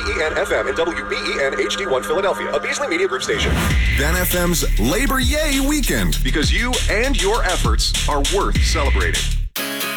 WBEN FM and WBEN HD1 Philadelphia, a Beasley Media Group station. Then FM's Labor Yay Weekend. Because you and your efforts are worth celebrating.